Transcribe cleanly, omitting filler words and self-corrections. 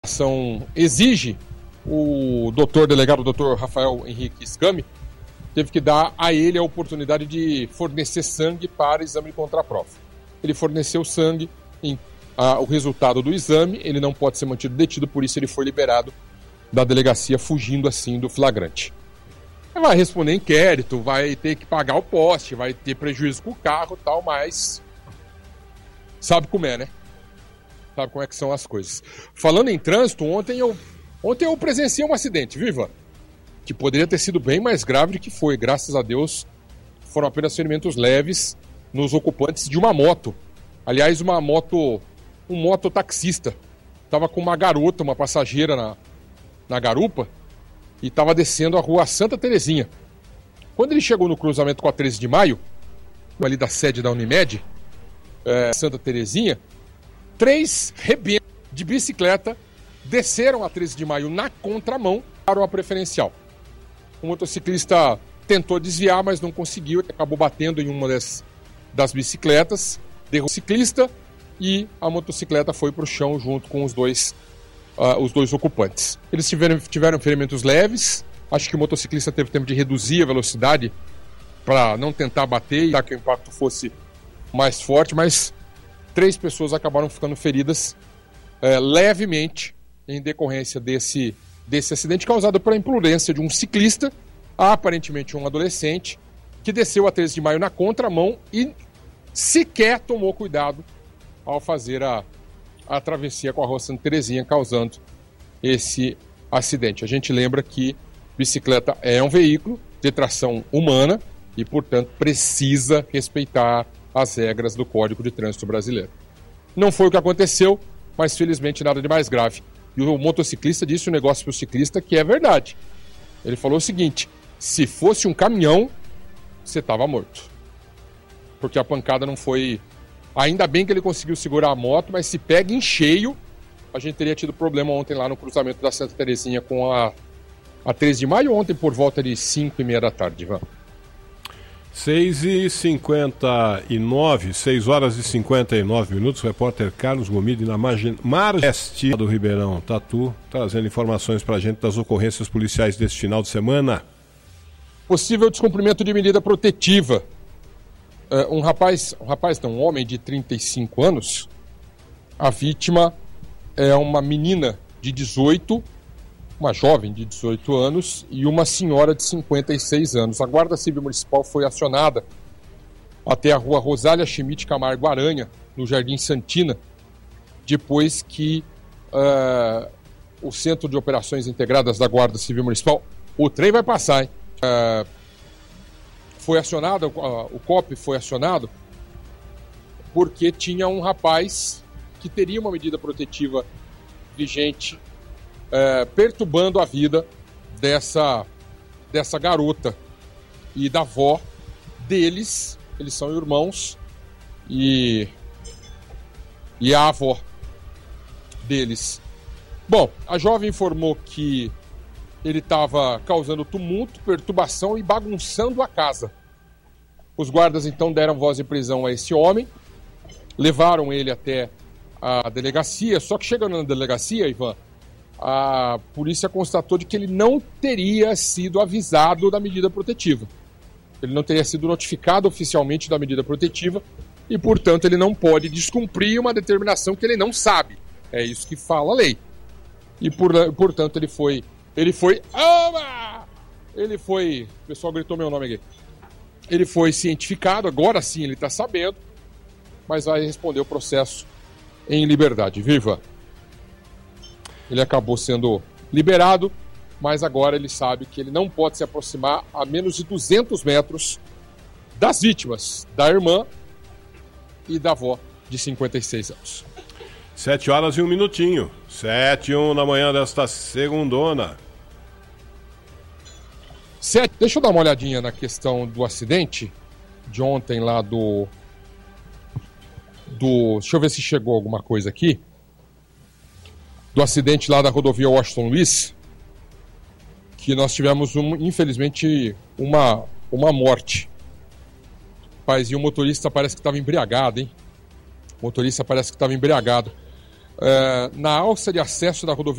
exige, o delegado doutor Rafael Henrique Scami teve que dar a ele a oportunidade de fornecer sangue para exame contra a prova. Ele forneceu sangue, o resultado do exame, ele não pode ser mantido detido, por isso ele foi liberado da delegacia fugindo assim do flagrante. Ele vai responder inquérito, vai ter que pagar o poste, vai ter prejuízo com o carro e tal, mas sabe como é, né? Sabe como é que são as coisas. Falando em trânsito, ontem eu presenciei um acidente, viu, Ivan? Que poderia ter sido bem mais grave do que foi. Graças a Deus, foram apenas ferimentos leves nos ocupantes de uma moto. Aliás, um mototaxista. Estava com uma garota, uma passageira na garupa, e estava descendo a rua Santa Terezinha. Quando ele chegou no cruzamento com a 13 de maio, ali da sede da Unimed, Santa Terezinha, 3 rebentos de bicicleta desceram a 13 de maio na contramão para a preferencial. O motociclista tentou desviar, mas não conseguiu, acabou batendo em uma das bicicletas, derrubou o ciclista e a motocicleta foi para o chão junto com os dois ocupantes. Eles tiveram ferimentos leves, acho que o motociclista teve tempo de reduzir a velocidade para não tentar bater e para que o impacto fosse mais forte, mas 3 pessoas acabaram ficando feridas levemente em decorrência desse acidente causado pela imprudência de um ciclista, aparentemente um adolescente, que desceu a 13 de maio na contramão e sequer tomou cuidado ao fazer a travessia com a rua Santa Terezinha, causando esse acidente. A gente lembra que bicicleta é um veículo de tração humana e, portanto, precisa respeitar as regras do Código de Trânsito Brasileiro. Não foi o que aconteceu, mas felizmente nada de mais grave. E o motociclista disse um negócio para o ciclista que é verdade. Ele falou o seguinte: se fosse um caminhão, você estava morto. Porque a pancada não foi... Ainda bem que ele conseguiu segurar a moto, mas se pega em cheio, a gente teria tido problema ontem lá no cruzamento da Santa Terezinha com a 13 de maio, ontem por volta de 5h30 da tarde, Ivan. 6h59, 6 horas e 59 minutos, repórter Carlos Gomide na Margeste do Ribeirão Tatu, trazendo informações para a gente das ocorrências policiais deste final de semana. Possível descumprimento de medida protetiva. Um homem de 35 anos, a vítima é uma menina de 18, uma jovem de 18 anos e uma senhora de 56 anos. A Guarda Civil Municipal foi acionada até a rua Rosália Schmidt Camargo Aranha, no Jardim Santina, depois que o Centro de Operações Integradas da Guarda Civil Municipal, o trem vai passar, hein? Foi acionado, o COP foi acionado porque tinha um rapaz que teria uma medida protetiva vigente perturbando a vida dessa garota e da avó deles. Eles são irmãos e a avó deles. Bom, a jovem informou que ele estava causando tumulto, perturbação e bagunçando a casa. Os guardas então deram voz de prisão a esse homem, levaram ele até a delegacia, só que chegando na delegacia, Ivan, a polícia constatou de que ele não teria sido avisado da medida protetiva. Ele não teria sido notificado oficialmente da medida protetiva e, portanto, ele não pode descumprir uma determinação que ele não sabe. É isso que fala a lei. E, portanto, ele foi... O pessoal gritou meu nome aqui. Ele foi cientificado, agora sim ele está sabendo, mas vai responder o processo em liberdade. Viva! Ele acabou sendo liberado, mas agora ele sabe que ele não pode se aproximar a menos de 200 metros das vítimas, da irmã e da avó de 56 anos. 7 horas e 1 minutinho. 7h01 da manhã desta segundona. Deixa eu dar uma olhadinha na questão do acidente de ontem lá deixa eu ver se chegou alguma coisa aqui. Do acidente lá da rodovia Washington Luiz, que nós tivemos, infelizmente, uma morte. Rapaz, e o motorista parece que estava embriagado, hein? Na alça de acesso da rodovia